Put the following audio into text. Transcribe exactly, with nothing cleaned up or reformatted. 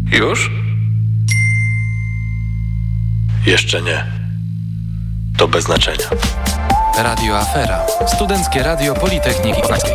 Już? Jeszcze nie. To bez znaczenia. Radio Afera. Studenckie Radio Politechniki Poznańskiej.